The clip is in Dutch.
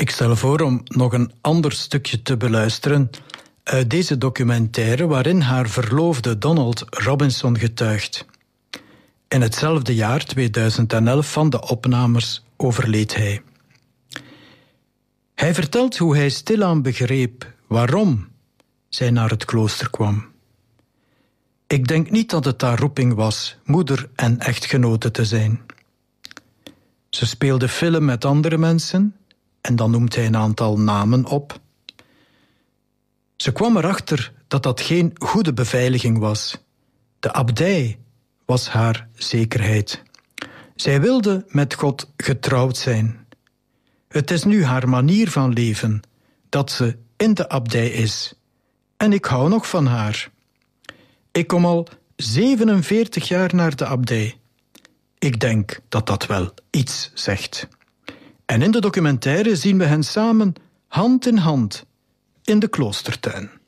Ik stel voor om nog een ander stukje te beluisteren uit deze documentaire waarin haar verloofde Donald Robinson getuigt. In hetzelfde jaar, 2011, van de opnames overleed hij. Hij vertelt hoe hij stilaan begreep waarom zij naar het klooster kwam. Ik denk niet dat het haar roeping was moeder en echtgenote te zijn. Ze speelde film met andere mensen en dan noemt hij een aantal namen op. Ze kwam erachter dat dat geen goede beveiliging was. De abdij was haar zekerheid. Zij wilde met God getrouwd zijn. Het is nu haar manier van leven dat ze in de abdij is. En ik hou nog van haar. Ik kom al 47 jaar naar de abdij. Ik denk dat dat wel iets zegt. En in de documentaire zien we hen samen hand in hand in de kloostertuin.